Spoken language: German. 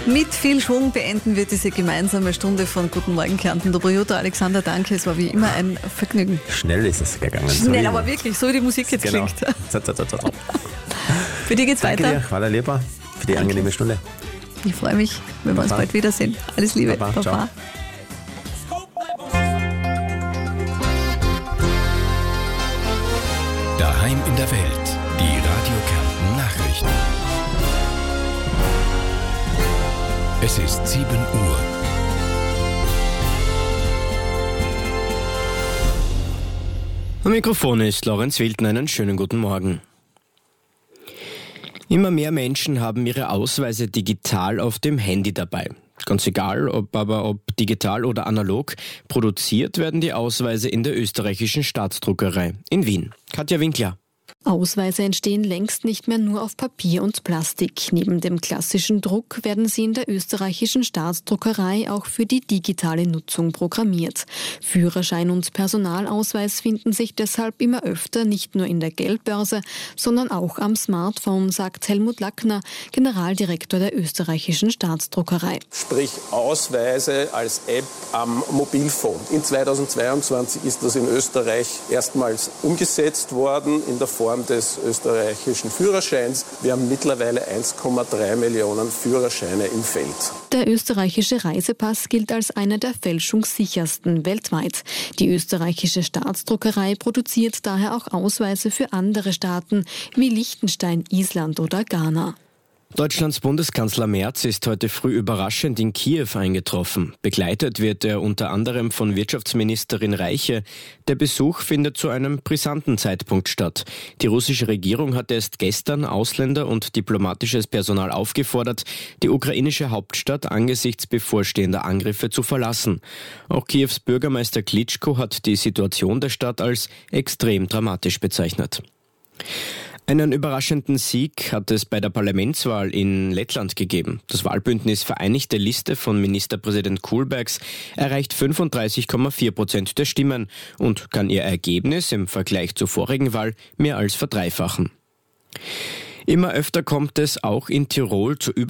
Mit viel Schwung beenden wir diese gemeinsame Stunde von Guten Morgen Kärnten. Dobrojota, Alexander, danke. Es war wie immer ein Vergnügen. Schnell ist es gegangen. Schnell, aber wirklich, so wie die Musik jetzt klingt. Für dich geht's Danke weiter. dir, Hvala Lepa, für die angenehme Stunde. Ich freue mich, wenn wir uns bald wiedersehen. Alles Liebe. Baba, ciao. Daheim in der Welt. Die Radio Kärnten Nachrichten. Es ist 7 Uhr. Am Mikrofon ist Lorenz Wilden. Einen schönen guten Morgen. Immer mehr Menschen haben ihre Ausweise digital auf dem Handy dabei. Ganz egal, ob digital oder analog, produziert werden die Ausweise in der österreichischen Staatsdruckerei in Wien. Katja Winkler. Ausweise entstehen längst nicht mehr nur auf Papier und Plastik. Neben dem klassischen Druck werden sie in der österreichischen Staatsdruckerei auch für die digitale Nutzung programmiert. Führerschein und Personalausweis finden sich deshalb immer öfter nicht nur in der Geldbörse, sondern auch am Smartphone, sagt Helmut Lackner, Generaldirektor der österreichischen Staatsdruckerei. Sprich Ausweise als App am Mobilfon. In 2022 ist das in Österreich erstmals umgesetzt worden in der Form des österreichischen Führerscheins. Wir haben mittlerweile 1,3 Millionen Führerscheine im Feld. Der österreichische Reisepass gilt als einer der fälschungssichersten weltweit. Die österreichische Staatsdruckerei produziert daher auch Ausweise für andere Staaten wie Liechtenstein, Island oder Ghana. Deutschlands Bundeskanzler Merz ist heute früh überraschend in Kiew eingetroffen. Begleitet wird er unter anderem von Wirtschaftsministerin Reiche. Der Besuch findet zu einem brisanten Zeitpunkt statt. Die russische Regierung hat erst gestern Ausländer und diplomatisches Personal aufgefordert, die ukrainische Hauptstadt angesichts bevorstehender Angriffe zu verlassen. Auch Kiews Bürgermeister Klitschko hat die Situation der Stadt als extrem dramatisch bezeichnet. Einen überraschenden Sieg hat es bei der Parlamentswahl in Lettland gegeben. Das Wahlbündnis Vereinigte Liste von Ministerpräsident Kulbergs erreicht 35,4% der Stimmen und kann ihr Ergebnis im Vergleich zur vorigen Wahl mehr als verdreifachen. Immer öfter kommt es auch in Tirol zu